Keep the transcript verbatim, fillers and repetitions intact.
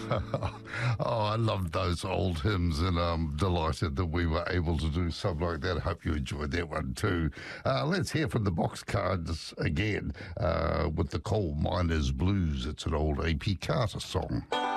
Oh, I loved those old hymns, and I'm delighted that we were able to do something like that. I hope you enjoyed that one too. Uh, let's hear from the Boxcars again uh, with the Coal Miners Blues. It's an old A P Carter song.